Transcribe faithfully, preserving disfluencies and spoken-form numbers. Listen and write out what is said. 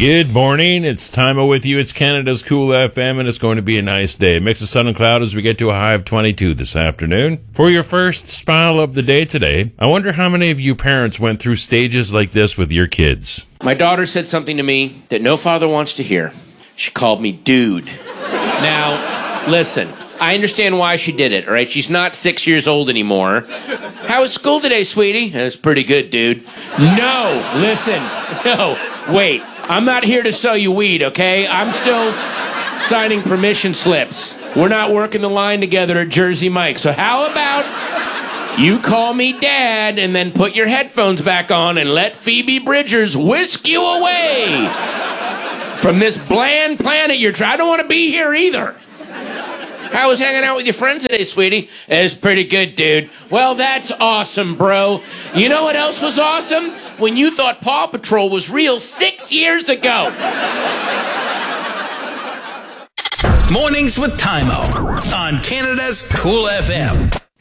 Good morning. It's Timo with you. It's Canada's Cool F M, and it's going to be a nice day. Mix of sun and cloud as we get to a high of twenty-two this afternoon. For your first smile of the day today, I wonder how many of you parents went through stages like this with your kids. My daughter said something to me that no father wants to hear. She called me dude. Now, listen, I understand why she did it, all right? She's not six years old anymore. How was school today, sweetie? It's pretty good, dude. No, listen, no, wait. I'm not here to sell you weed, okay? I'm still signing permission slips. We're not working the line together at Jersey Mike. So how about you call me Dad and then put your headphones back on and let Phoebe Bridgers whisk you away from this bland planet you're trying. I don't want to be here either. How was hanging out with your friends today, sweetie? It's pretty good, dude. Well, that's awesome, bro. You know what else was awesome? When you thought Paw Patrol was real six years ago. Mornings with Timo on Canada's Cool F M.